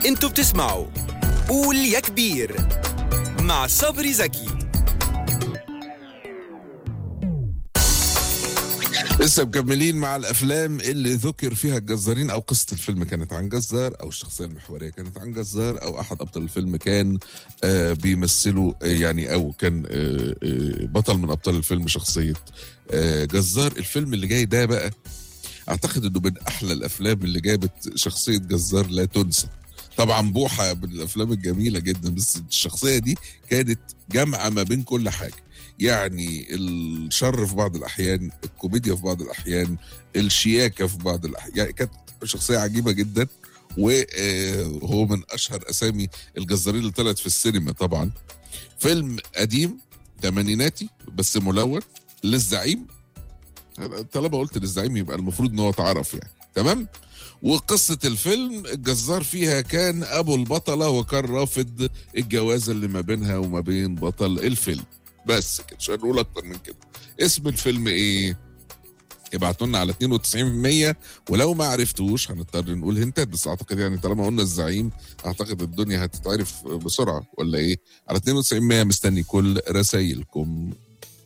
انتوا بتسمعوا قول يا كبير مع صبري زكي. لسه مكملين مع الافلام اللي ذكر فيها الجزارين، او قصه الفيلم كانت عن جزار، او الشخصيه المحوريه كانت عن جزار، او احد ابطال الفيلم كان بيمثله يعني، او كان بطل من ابطال الفيلم شخصيه جزار. الفيلم اللي جاي ده بقى اعتقد انه من احلى الافلام اللي جابت شخصيه جزار لا تنسى. طبعا بوحه من الافلام الجميله جدا، بس الشخصيه دي كانت جامعه ما بين كل حاجه، يعني الشر في بعض الاحيان، الكوميديا في بعض الاحيان، الشياكه في بعض الاحيان، يعني كانت شخصيه عجيبه جدا. وهو من اشهر اسامي الجزارين اللي طلعت في السينما. طبعا فيلم قديم ثمانيناتي بس ملون، للزعيم. طالما قلت للزعيم يبقى المفروض ان هو اتعرف يعني، تمام. وقصة الفيلم الجزار فيها كان أبو البطلة، وكان رافض الجوازة اللي ما بينها وما بين بطل الفيلم. بس كده، مش هنقول أكتر من كده. اسم الفيلم إيه؟ ابعتوا لنا على 92%، ولو ما عرفتوش هنضطر نقول هنتات، بس أعتقد يعني طالما قلنا الزعيم أعتقد الدنيا هتتعرف بسرعة، ولا إيه؟ على 92% مستني كل رسايلكم.